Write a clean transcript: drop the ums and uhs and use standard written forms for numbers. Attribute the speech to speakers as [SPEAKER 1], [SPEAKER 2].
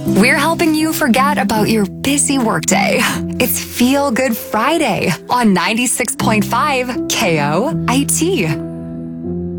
[SPEAKER 1] We're helping you forget about your busy workday. It's Feel Good Friday on 96.5 KOIT.